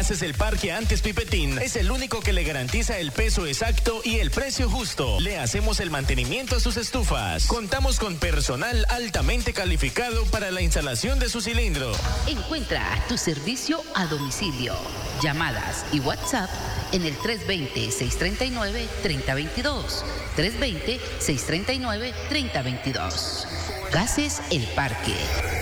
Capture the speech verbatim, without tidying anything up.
Gases El Parque Antes Pipetín es el único que le garantiza el peso exacto y el precio justo. Le hacemos el mantenimiento a sus estufas. Contamos con personal altamente calificado para la instalación de su cilindro. Encuentra tu servicio a domicilio, llamadas y WhatsApp en el tres dos cero, seis tres nueve, tres cero dos dos. tres dos cero, seis tres nueve, tres cero dos dos. Gases El Parque.